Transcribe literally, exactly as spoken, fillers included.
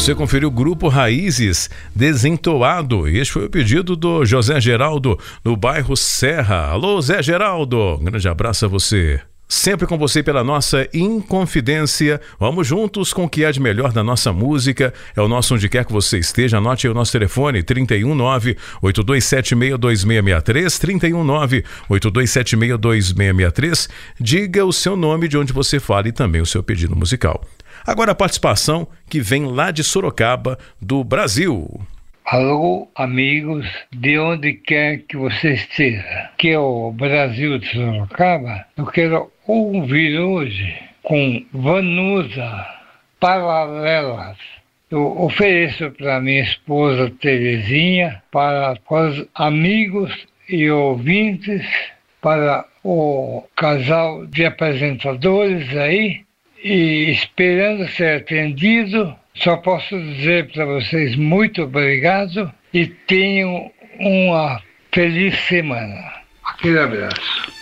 Você conferiu o Grupo Raízes, Desentoado. E este foi o pedido do José Geraldo, no bairro Serra. Alô, Zé Geraldo, um grande abraço a você. Sempre com você pela nossa Inconfidência. Vamos juntos com o que há de melhor da nossa música. É o nosso onde quer que você esteja. Anote aí o nosso telefone, trinta e um, nove, oito dois sete seis, dois seis seis três, trinta e um, nove, oito dois sete seis, dois seis seis três. Diga o seu nome, de onde você fala e também o seu pedido musical. Agora a participação que vem lá de Sorocaba, do Brasil. Alô, amigos, de onde quer que você esteja, que é o Brasil de Sorocaba, eu quero ouvir hoje com Vanusa, Paralelas. Eu ofereço para minha esposa Terezinha, para os amigos e ouvintes, para o casal de apresentadores aí, e esperando ser atendido. Só posso dizer para vocês muito obrigado e tenham uma feliz semana. Aquele abraço.